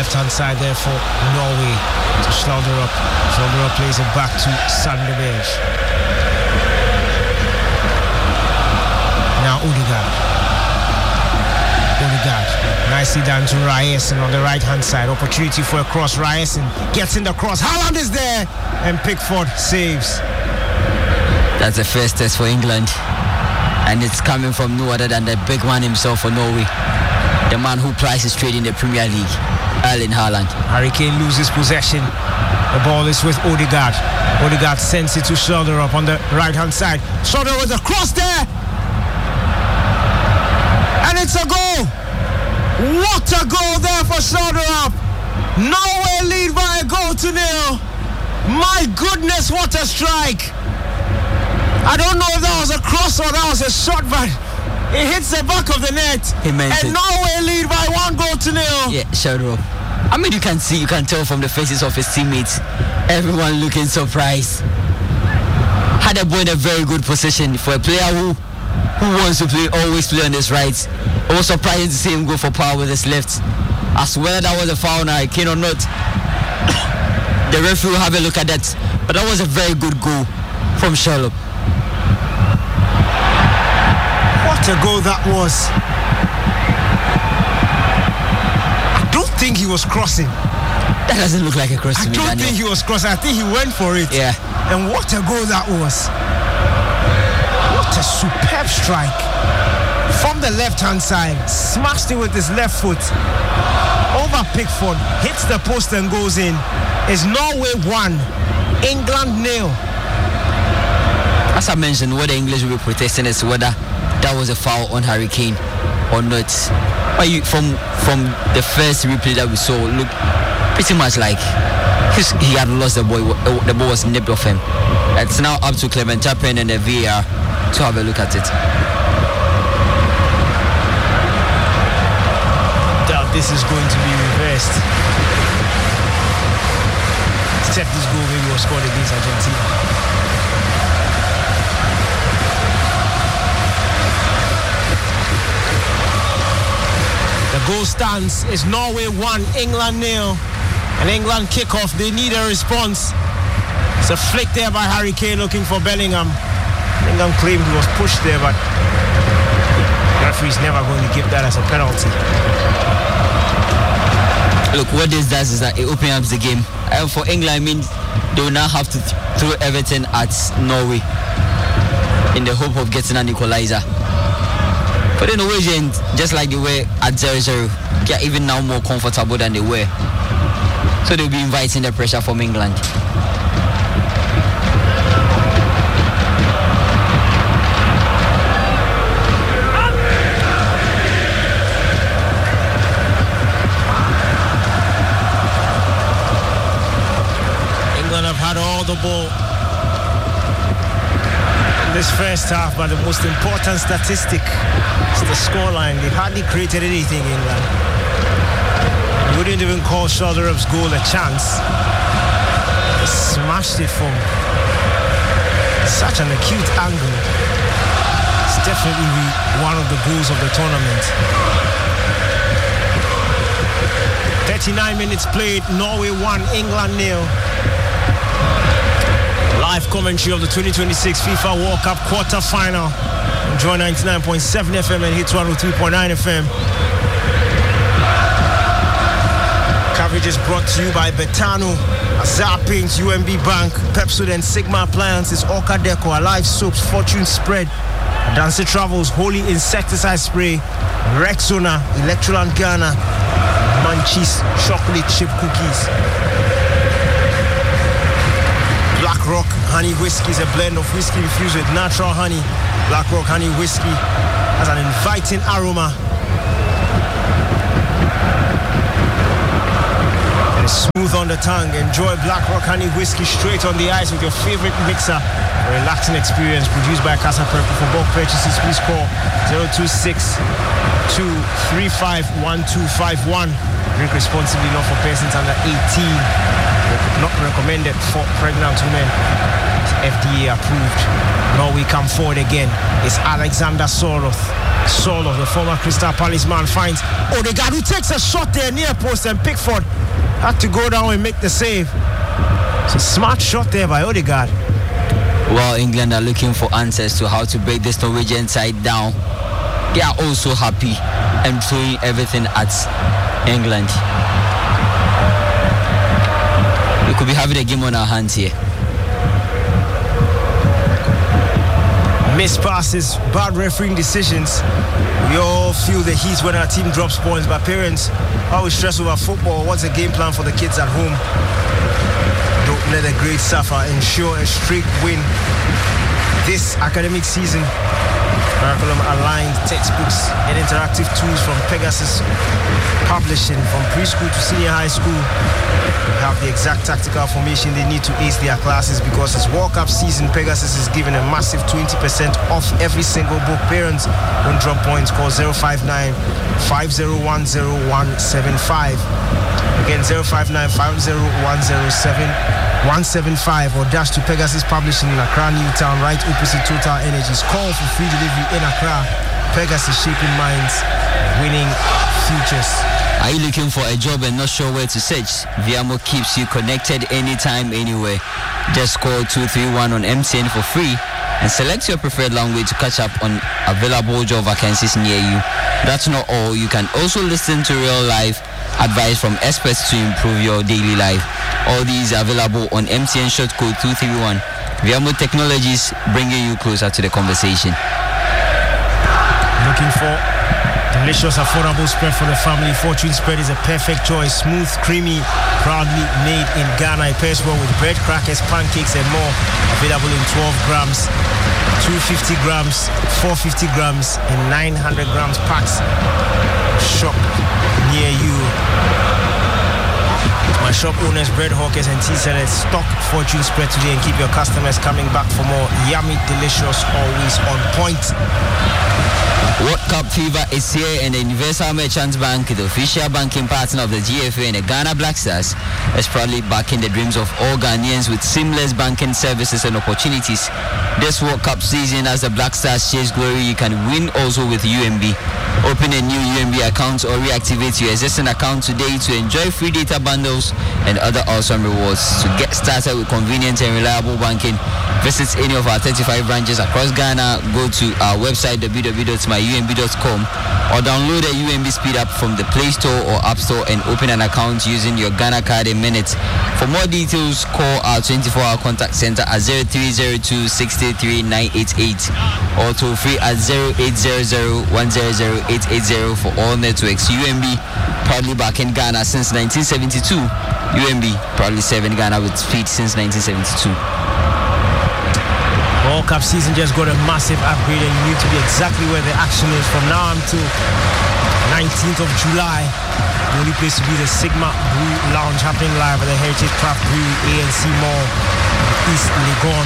left-hand side there for Norway to shoulder up. Shoulder up plays it back to Sander Berge. Now Odegaard. Nicely down to Ryerson on the right-hand side. Opportunity for a cross. Ryerson gets in the cross. Haaland is there, and Pickford saves. That's the first test for England, and it's coming from no other than the big man himself for Norway, the man who prices trade in the Premier League, Erling Haaland. Harry Kane loses possession. The ball is with Odegaard. Odegaard sends it to shoulder up on the right-hand side. Shoulder with a cross there, and it's a goal. What a goal there for shoulder up. Norway lead by a goal to nil. My goodness, what a strike. I don't know if that was a cross or that was a shot, but it hits the back of the net. And Norway lead by 1-0. Yeah, shoulder up. I mean, you can tell from the faces of his teammates, everyone looking surprised. Had the ball in a very good position for a player who wants to always play on his right. It was surprising to see him go for power with his left. As whether that was a foul now, Kane or not, the referee will have a look at that. But that was a very good goal from Sherlock. What a goal that was. I don't think he was crossing. That doesn't look like a cross to me, I don't think he was crossing. I think he went for it. Yeah. And what a goal that was. What a superb strike. From the left-hand side, smashed it with his left foot. Over Pickford, hits the post and goes in. It's Norway 1, England 0. As I mentioned, what the English will be protesting is whether that was a foul on Harry Kane or not. But from the first replay that we saw, look pretty much like he had lost the ball. The ball was nipped off him. It's now up to Clement Turpin and the VAR to have a look at it. This is going to be reversed. Except this goal maybe was scored against Argentina. The goal stands. It's Norway 1, England 0. An England kickoff. They need a response. It's a flick there by Harry Kane looking for Bellingham. Bellingham claimed he was pushed there, but the referee's never going to give that as a penalty. Look, what this does is that it opens up the game. And for England, I mean, they will now have to throw everything at Norway in the hope of getting an equalizer. But in Norwegians, just like they were at 0-0, get even now more comfortable than they were. So they'll be inviting the pressure from England. The ball in this first half, but the most important statistic is the scoreline. They've hardly created anything, England. You wouldn't even call shoulder up's goal a chance. They smashed it from such an acute angle. It's definitely one of the goals of the tournament. 39 minutes played, Norway 1, England 0. Live commentary of the 2026 FIFA World Cup quarter-final. Enjoy 99.7 FM and hit 103.9 FM. Coverage is brought to you by Betano, Azar Paints, UMB Bank, Pepsodent, Sigma Appliances, Orca Deco, Alive Soaps, Fortune Spread, Dancy Travels, Holy Insecticide Spray, Rexona, Electroland Ghana, Munchies, Chocolate Chip Cookies. Black Rock Honey Whiskey is a blend of whiskey infused with natural honey. Black Rock Honey Whiskey has an inviting aroma. And it's smooth on the tongue. Enjoy Black Rock Honey Whiskey straight on the ice with your favorite mixer. A relaxing experience produced by Casa Purple. For bulk purchases, please call 026-235-1251. Drink responsibly, not for persons under 18. Not recommended for pregnant women. FDA approved. Now we come forward again. It's Alexander Soroth. Soroth, the former Crystal Palace man, finds Odegaard, who takes a shot there near post, and Pickford had to go down and make the save. It's a smart shot there by Odegaard. Well, England are looking for answers to how to break this Norwegian side down. They are also happy and throwing everything at England. We could be having a game on our hands here. Missed passes, bad refereeing decisions. We all feel the heat when our team drops points, but parents always stress over football. What's the game plan for the kids at home? Don't let the great suffer. Ensure a straight win this academic season. Curriculum-aligned textbooks and interactive tools from Pegasus Publishing. From preschool to senior high school, they have the exact tactical formation they need to ace their classes. Because it's World Cup season, Pegasus is giving a massive 20% off every single book. Parents, don't drop points. Call 059 5010 Again, 059 5010 or dash to Pegasus Publishing in Accra, Newtown, right opposite Total Energies. Call for free delivery in Accra. Pegasus, shaping minds, winning futures. Are you looking for a job and not sure where to search? Viamo keeps you connected anytime, anywhere. Just call 231 on MTN for free and select your preferred language to catch up on available job vacancies near you. That's not all. You can also listen to real life advice from experts to improve your daily life. All these are available on MTN short code 231. Viamo Technologies, bringing you closer to the conversation. Looking for delicious, affordable spread for the family? Fortune Spread is a perfect choice. Smooth, creamy, proudly made in Ghana. It pairs well with bread, crackers, pancakes, and more. Available in 12 grams, 250 grams, 450 grams, and 900 grams packs. Shop near you. My shop owners, bread hawkers, and tea sellers, stock Fortune Spread today and keep your customers coming back for more. Yummy, delicious, always on point. World Cup fever is here, and the Universal Merchant Bank, the official banking partner of the GFA and the Ghana Black Stars, is proudly backing the dreams of all Ghanaians with seamless banking services and opportunities. This World Cup season, as the Black Stars chase glory, you can win also with UMB. Open a new UMB account or reactivate your existing account today to enjoy free data bundles and other awesome rewards. To get started with convenient and reliable banking, visit any of our 35 branches across Ghana. Go to our website www.myumb.com or download the UMB Speed app from the Play Store or App Store and open an account using your Ghana card in minutes. For more details, call our 24-hour contact center at 0302 633 988 or toll free at 0800 100 880 for all networks. UMB, proudly back in Ghana since 1972. UMB, proudly serving Ghana with speed since 1972. World Cup season just got a massive upgrade, and you need to be exactly where the action is from now until 19th of July. The only place to be, the Sigma Brew Lounge, happening live at the Heritage Craft Brewery, ANC Mall, East Legon.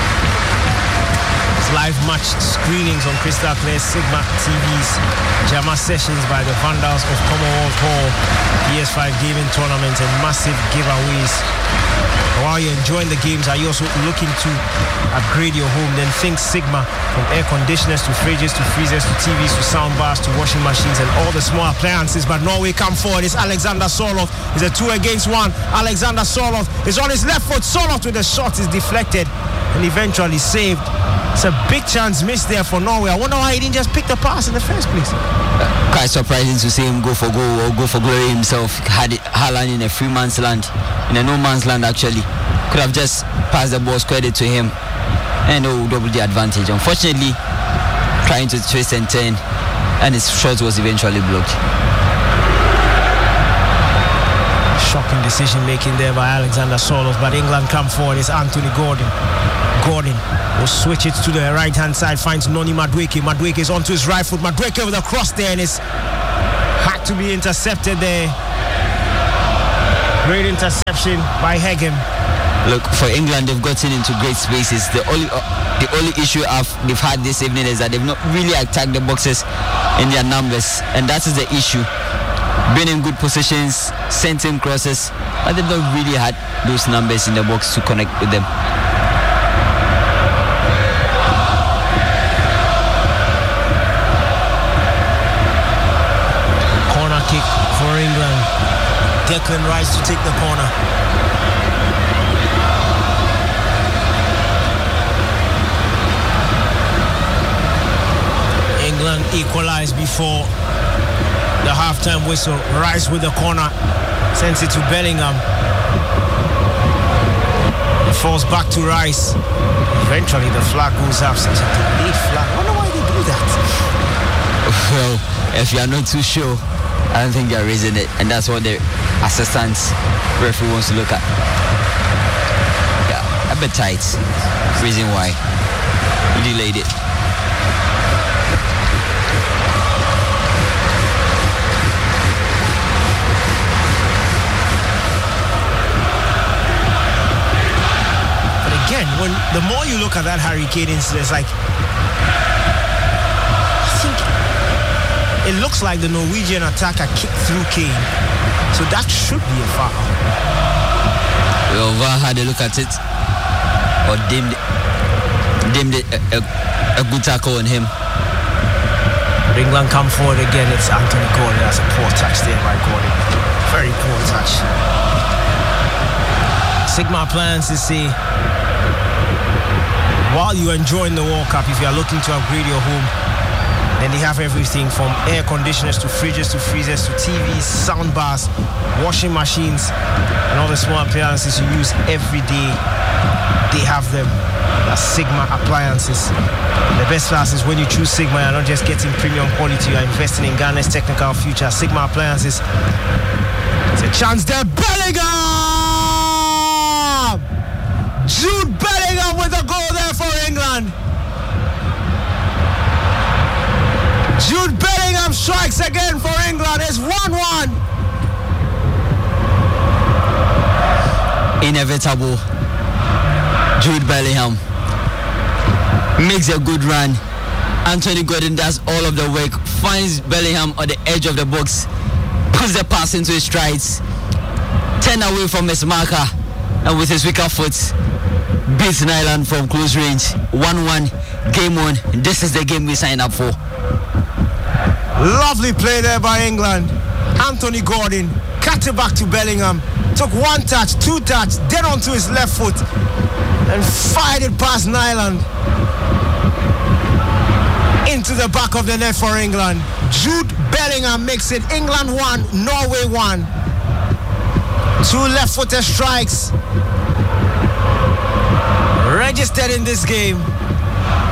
Live match screenings on Crystal Clear Sigma TVs, Jama sessions by the Vandals of Commonwealth Hall, PS5 gaming tournament, and massive giveaways. While you're enjoying the games, are you also looking to upgrade your home? Then think Sigma. From air conditioners to fridges to freezers to TVs to sound bars to washing machines and all the small appliances. But Norway come forward. It's Alexander Soroth. It's a 2-against-1. Alexander Soroth is on his left foot. Soroth with the shot is deflected and eventually saved. It's a big chance missed there for Norway. I wonder why he didn't just pick the pass in the first place. Quite surprising to see him go for goal or go for glory himself. Had it Haaland in a free man's land, in a no man's land actually. Could have just passed the ball, squared it to him, and double the advantage. Unfortunately, trying to twist and turn, and his shot was eventually blocked. Shocking decision making there by Alexander Soroth, but England come forward. It's Anthony Gordon. Gordon will switch it to the right hand side, finds Noni Madueke. Madueke is onto his right foot. Madueke with a cross there, and it's had to be intercepted there. Great interception by Hegem. Look, for England, they've gotten into great spaces. The only issue they've had this evening is that they've not really attacked the boxes in their numbers, and that is the issue. Been in good positions, sent in crosses, but they've not really had those numbers in the box to connect with them. Declan Rice to take the corner. England equalized before the halftime whistle. Rice with the corner, sends it to Bellingham. It falls back to Rice. Eventually the flag goes up. Such a delayed flag. I wonder why they do that. Well, if you are not too sure, I don't think they are raising it, and that's what the assistant referee wants to look at. Yeah, a bit tight. Reason why he delayed it. Again, when the more you look at that Harry Kane incident, it's like, I think it looks like the Norwegian attacker kicked through Kane, so that should be a foul. Well, VAR had a look at it, or deemed it a good tackle on him. England come forward again. It's Anthony Gordon. That's a poor touch there by Gordon. Very poor touch. Sigma Appliances say, while you're enjoying the World Cup, if you are looking to upgrade your home, then they have everything from air conditioners to fridges to freezers to TVs, sound bars, washing machines, and all the small appliances you use every day. They have them. That's Sigma Appliances. The best class is when you choose Sigma, you're not just getting premium quality, you're investing in Ghana's technical future. Sigma Appliances. It's a chance there. Bellingham! Jude Bellingham with a goal there for England. Jude Bellingham strikes again for England. It's 1-1. Inevitable. Jude Bellingham makes a good run. Anthony Gordon does all of the work, finds Bellingham on the edge of the box, puts the pass into his strides, turn away from his marker, and with his weaker foot beats Nyland from close range. 1-1, game on. This is the game we signed up for. Lovely play there by England. Anthony Gordon cut it back to Bellingham, took one touch, two touch, then onto his left foot and fired it past Nyland into the back of the net for England. Jude Bellingham makes it England 1, Norway 1. Two left-footed strikes registered in this game.